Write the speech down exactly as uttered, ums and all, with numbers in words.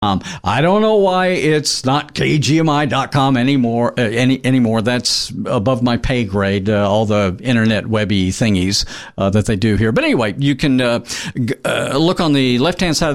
Um, I don't know why it's not K G M I dot com anymore. Uh, any anymore. That's above my pay grade. Uh, all the internet webby thingies uh, that they do here. But anyway, you can uh, g- uh, look on the left hand side of